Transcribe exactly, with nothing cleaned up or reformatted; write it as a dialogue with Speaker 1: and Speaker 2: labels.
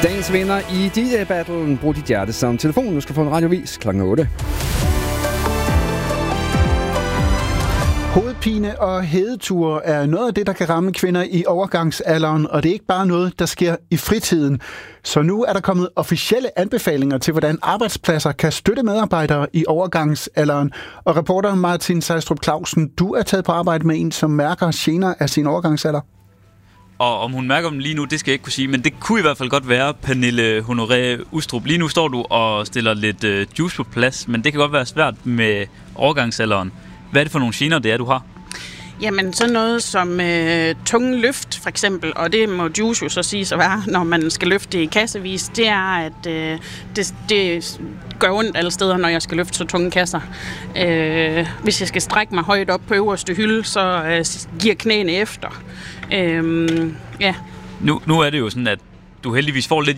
Speaker 1: Dagens vinder i D J-battlen. Brug dit hjerte som telefon. Nu skal du få en radiovis klokken otte.
Speaker 2: Hovedpine og hedeture er noget af det, der kan ramme kvinder i overgangsalderen, og det er ikke bare noget, der sker i fritiden. Så nu er der kommet officielle anbefalinger til, hvordan arbejdspladser kan støtte medarbejdere i overgangsalderen. Og reporter Martin Sejstrup Clausen, du er taget på arbejde med en, som mærker gener af sin overgangsalder.
Speaker 3: Og om hun mærker dem lige nu, det skal jeg ikke kunne sige, men det kunne i hvert fald godt være Pernille Honoré Ustrup. Lige nu står du og stiller lidt øh, juice på plads, men det kan godt være svært med overgangsalderen. Hvad er det for nogle gener, det er, du har?
Speaker 4: Jamen, sådan noget som øh, tunge løft, for eksempel, og det må juice jo så sige så være, når man skal løfte i kassevis, det er, at øh, det, det gør ondt alle steder, når jeg skal løfte så tunge kasser. Øh, hvis jeg skal strække mig højt op på øverste hylde, så øh, giver knæene efter. Øh, ja.
Speaker 3: Nu, nu er det jo sådan, at du heldigvis får lidt